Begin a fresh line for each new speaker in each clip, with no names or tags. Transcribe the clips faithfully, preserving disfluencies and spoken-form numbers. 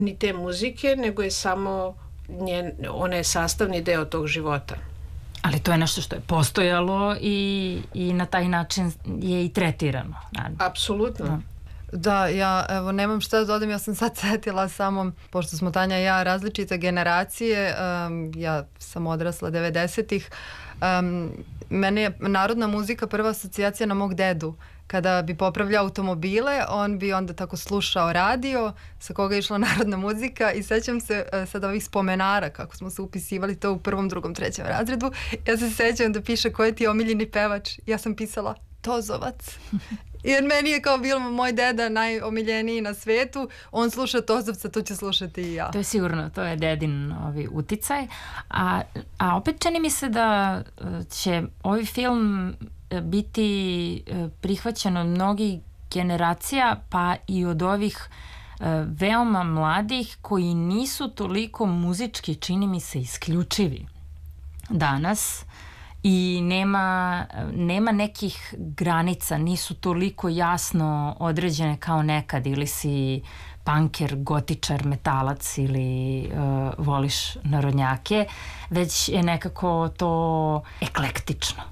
ni te muzike, nego je samo njen, ona je sastavni deo tog života.
Ali to je nešto što je postojalo i, i na taj način je i tretirano. Naravno.
Apsolutno.
Da.
Da, ja evo nemam šta da dodam, ja sam sad setila samo, pošto smo Tanja i ja različite generacije, um, ja sam odrasla devedesetih, um, mene je narodna muzika prva asocijacija na mog dedu. Kada bi popravljao automobile, on bi onda tako slušao radio sa koga je išla narodna muzika i sećam se uh, sad ovih spomenara kako smo se upisivali to u prvom, drugom, trećem razredu. Ja se sećam da piše ko je ti omiljeni pevač. Ja sam pisala Tozovac. Jer meni je kao bilo moj deda najomiljeniji na svetu, on sluša Tozovca, to ću slušati i ja.
To je sigurno, to je dedin ovi uticaj. A, a opet čini mi se da će ovaj film biti prihvaćen od mnogih generacija, pa i od ovih veoma mladih koji nisu toliko muzički, čini mi se, isključivi danas. I nema, nema nekih granica, nisu toliko jasno određene kao nekad, ili si punker, gotičar, metalac ili uh, voliš narodnjake, već je nekako to eklektično.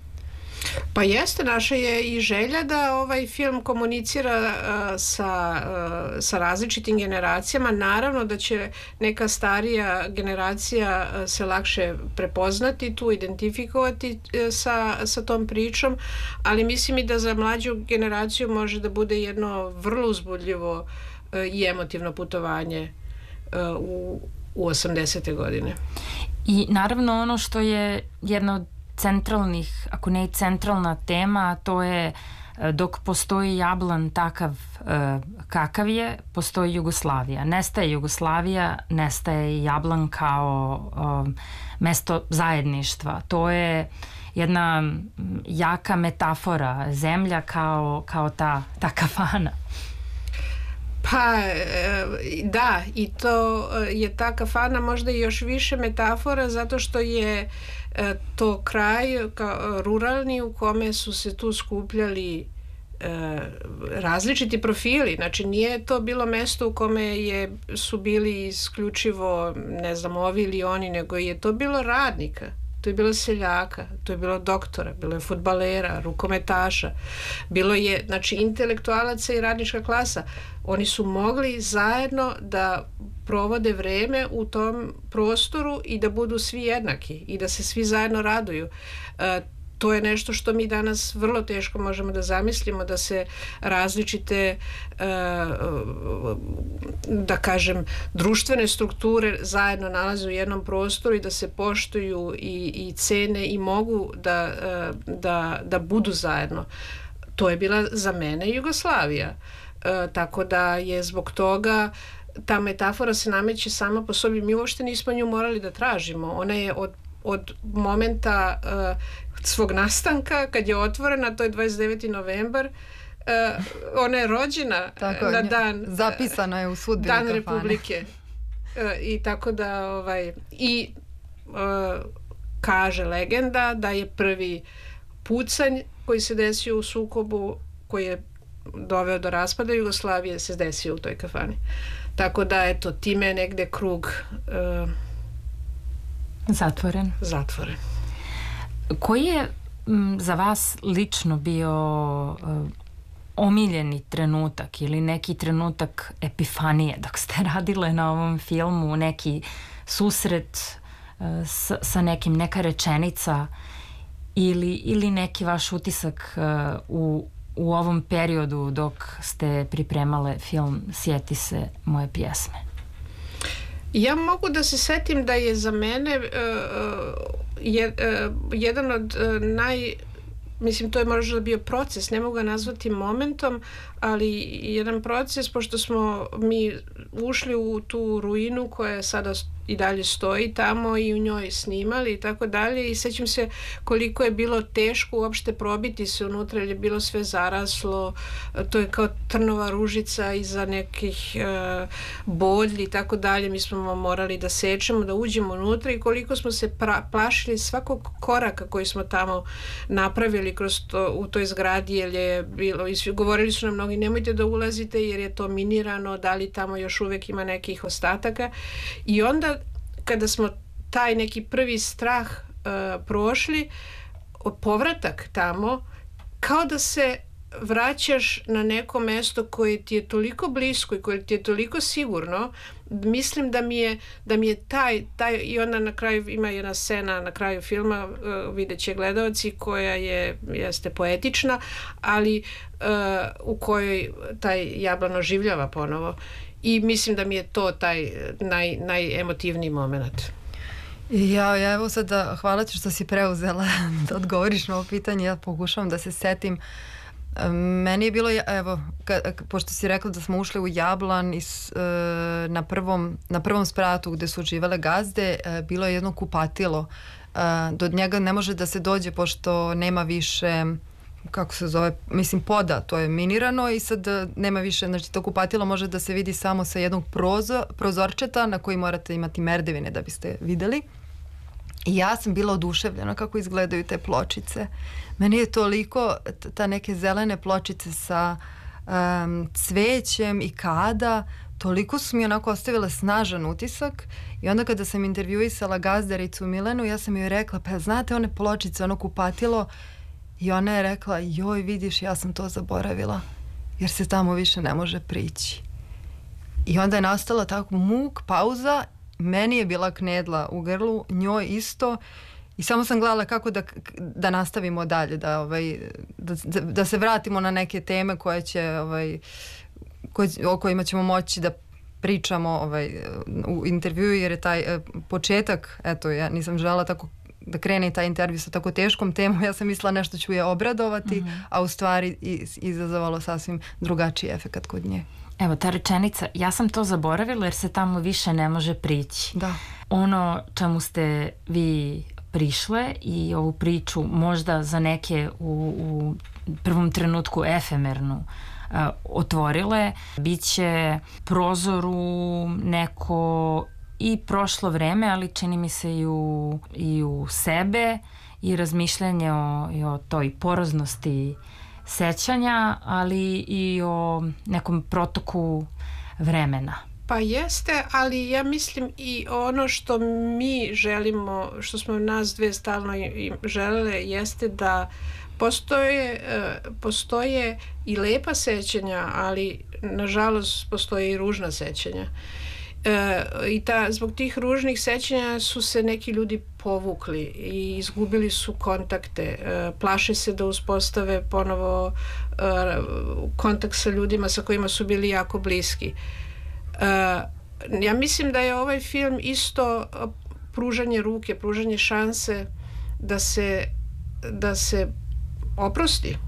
Pa jeste, naša je i želja da ovaj film komunicira uh, sa, uh, sa različitim generacijama. Naravno da će neka starija generacija uh, se lakše prepoznati tu, identifikovati uh, sa, sa tom pričom, ali mislim i da za mlađu generaciju može da bude jedno vrlo uzbudljivo uh, i emotivno putovanje uh, u, u osamdesete godine.
I naravno ono što je jedna od centralnih, ako ne i centralna tema, to je dok postoji Jablan takav kakav je, postoji Jugoslavija. Nestaje Jugoslavija, nestaje Jablan kao mesto zajedništva. To je jedna jaka metafora, zemlja kao, kao ta, ta kafana.
Pa da, i to je ta kafana možda i još više metafora zato što je to kraj kao ruralni u kome su se tu skupljali e, različiti profili. Znači nije to bilo mesto u kome je, su bili isključivo ne znam ovi ili oni, nego je to bilo radnika. To je bilo seljaka, to je bilo doktora, bilo je fudbalera, rukometaša, bilo je, znači, intelektualaca i radnička klasa. Oni su mogli zajedno da provode vreme u tom prostoru i da budu svi jednaki i da se svi zajedno raduju. E, to je nešto što mi danas vrlo teško možemo da zamislimo, da se različite da kažem društvene strukture zajedno nalaze u jednom prostoru i da se poštuju i, i cene i mogu da, da, da budu zajedno. To je bila za mene Jugoslavija. Tako da je zbog toga ta metafora se nameće sama po sobi. Mi uopšte nismo nju morali da tražimo. Ona je od od momenta uh, svog nastanka, kad je otvorena, to je dvadeset deveti novembar, uh, ona je rođena
tako,
na dan...
Zapisana je u sudbini
Dan
kafane.
Republike. Uh, I tako da, ovaj, i uh, kaže legenda da je prvi pucanj koji se desio u sukobu, koji je doveo do raspada Jugoslavije, se desio u toj kafani. Tako da, eto, time je negde krug... Uh,
Zatvoren.
Zatvoren.
Koji je m, za vas lično bio uh, omiljeni trenutak ili neki trenutak epifanije dok ste radile na ovom filmu, neki susret uh, sa, sa nekim, neka rečenica ili, ili neki vaš utisak uh, u, u ovom periodu dok ste pripremale film Sjeti se moje pjesme?
Ja mogu da se setim da je za mene uh, je, uh, jedan od uh, naj... Mislim, to je možda bio proces, ne mogu ga nazvati momentom, ali jedan proces, pošto smo mi ušli u tu ruinu koja sada i dalje stoji tamo i u njoj snimali i tako dalje i sećam se koliko je bilo teško uopšte probiti se unutra jer je bilo sve zaraslo, to je kao trnova ružica iza nekih uh, bolji i tako dalje. Mi smo morali da sečemo, da uđemo unutra i koliko smo se pra- plašili svakog koraka koji smo tamo napravili kroz to, u toj zgradi, jer je bilo, govorili su nam mnogo mnogi nemojte da ulazite jer je to minirano, da li tamo još uvek ima nekih ostataka. I onda kada smo taj neki prvi strah uh, prošli, povratak tamo, kao da se vraćaš na neko mesto koje ti je toliko blisko i koje ti je toliko sigurno. Mislim da mi je, da mi je taj, taj, i onda na kraju ima jedna scena na kraju filma, uh, vidjet će gledaoci, koja je, jeste poetična, ali uh, u kojoj taj jablan oživljava ponovo. I mislim da mi je to taj naj, najemotivniji moment.
Ja, ja evo sada, hvala ti što si preuzela da odgovoriš na ovo pitanje. Ja pokušavam da se setim. Meni je bilo, evo, ka, pošto si rekla da smo ušli u Jablan i, e, na, prvom, na prvom spratu gde su živele gazde, e, bilo je jedno kupatilo. E, do njega ne može da se dođe pošto nema više, kako se zove, mislim poda, to je minirano i sad nema više, znači to kupatilo može da se vidi samo sa jednog prozor, prozorčeta na koji morate imati merdevine da biste videli. I ja sam bila oduševljena kako izgledaju te pločice. Meni je toliko, ta neke zelene pločice sa um, cvećem i kada, toliko su mi onako ostavile snažan utisak. I onda kada sam intervjuisala gazdaricu Milenu, ja sam joj rekla, pa znate one pločice, ono kupatilo, i ona je rekla, joj vidiš, ja sam to zaboravila, jer se tamo više ne može prići. I onda je nastala tako muk, pauza, meni je bila knedla u grlu, njoj isto, i samo sam gledala kako da, da nastavimo dalje, da, ovaj, da, da se vratimo na neke teme koje će, ovaj, koje, o kojima ćemo moći da pričamo ovaj, u intervjuu, jer je taj eh, početak, eto, ja nisam želela tako da krene taj intervju sa tako teškom temom, ja sam mislila nešto ću je obradovati, mm-hmm. a u stvari izazvalo sasvim drugačiji efekat kod nje.
Evo, ta rečenica, ja sam to zaboravila jer se tamo više ne može prići.
Da.
Ono čemu ste vi prišle i ovu priču možda za neke u, u prvom trenutku efemernu uh, otvorile, bit će prozor u neko i prošlo vreme, ali čini mi se i u, i u sebe i razmišljanje o, i o toj poraznosti sećanja, ali i o nekom protoku vremena.
Pa jeste, ali ja mislim i ono što mi želimo, što smo nas dve stalno i želele, jeste da postoje, postoje i lepa sećanja, ali nažalost postoje i ružna sećanja. E, i ta, zbog tih ružnih sećanja su se neki ljudi povukli i izgubili su kontakte, e, plaše se da uspostave ponovo e, kontakt sa ljudima sa kojima su bili jako bliski. E, ja mislim da je ovaj film isto pružanje ruke, pružanje šanse da se, da se oprosti.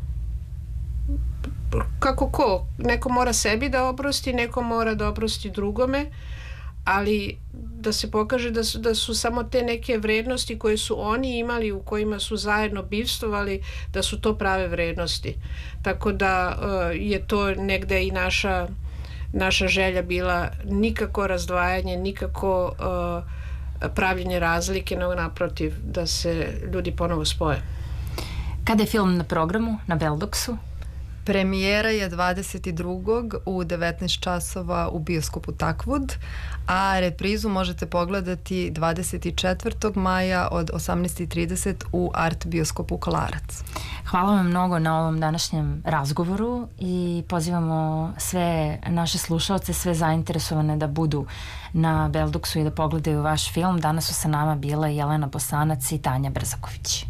Kako ko? Neko mora sebi da oprosti, neko mora da oprosti drugome, ali da se pokaže da su, da su samo te neke vrednosti koje su oni imali, u kojima su zajedno bivstvovali, da su to prave vrednosti. Tako da uh, je to negde i naša, naša želja bila, nikako razdvajanje, nikako uh, pravljenje razlike, nego naprotiv, da se ljudi ponovo spoje.
Kada je film na programu, na Beldoksu?
Premijera je dvadeset drugog u devetnaest časova u bioskopu Takvud, a reprizu možete pogledati dvadeset četvrtog maja od osamnaest i trideset u Art bioskopu Kolarac.
Hvala vam mnogo na ovom današnjem razgovoru i pozivamo sve naše slušalce, sve zainteresovane da budu na Beldoksu i da pogledaju vaš film. Danas su sa nama bile Jelena Bosanac i Tanja Brzaković.